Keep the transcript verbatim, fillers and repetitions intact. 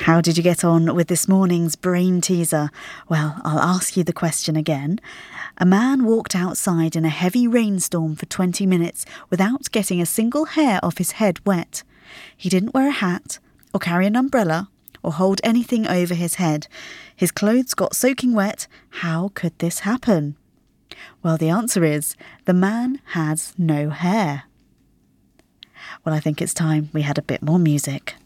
How did you get on with this morning's brain teaser? Well, I'll ask you the question again. A man walked outside in a heavy rainstorm for twenty minutes without getting a single hair off his head wet. He didn't wear a hat or carry an umbrella or hold anything over his head. His clothes got soaking wet. How could this happen? Well, the answer is the man has no hair. Well, I think it's time we had a bit more music.